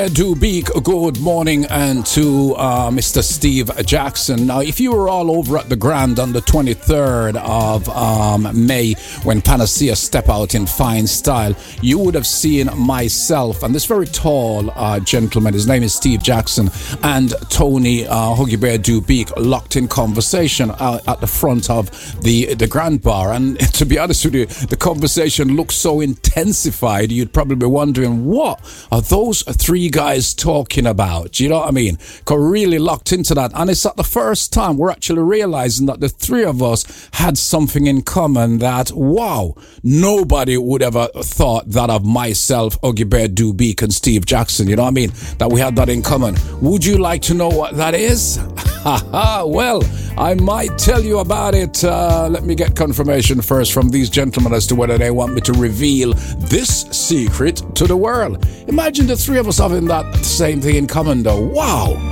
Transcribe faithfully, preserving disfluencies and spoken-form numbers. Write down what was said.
Dubeek, good morning, and to uh, Mister Steve Jackson. Now, if you were all over at the Grand on the twenty-third of um, May when Panacea step out in fine style, you would have seen myself and this very tall uh, gentleman, his name is Steve Jackson, and Tony uh, Huggy Bear Dubeek locked in conversation uh, at the front of the, the Grand Bar. And to be honest with you, the conversation looked so intensified, you'd probably be wondering, what are those three guys talking about? You know what I mean? Got really locked into that, and it's at the first time we're actually realizing that the three of us had something in common that, wow, nobody would ever thought that of myself, Huggy Bear Dubeek, and Steve Jackson. You know what I mean? That we had that in common. Would you like to know what that is? Well, I might tell you about it. Uh, let me get confirmation first from these gentlemen as to whether they want me to reveal this secret to the world. Imagine the three of us having that same thing in common, though. Wow.